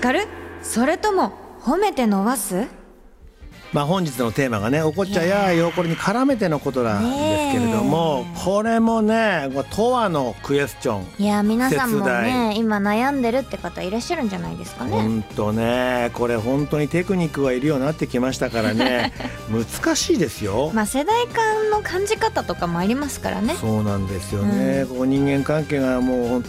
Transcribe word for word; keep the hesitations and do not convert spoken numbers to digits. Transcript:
叱る？それとも褒めて伸ばす？ まあ、本日のテーマがね、おこっちゃやようこれに絡めてのことなんですけれども、これもねとわのクエスチョン。 いや皆さんも切題ね今悩んでるって方いらっしゃるんじゃないですかね。 ほんとね、これ本当にテクニックがいるようになってきましたからね難しいですよ。 まあ世代間の感じ方とかもありますからね。 そうなんですよね、 うんこう人間関係がもう本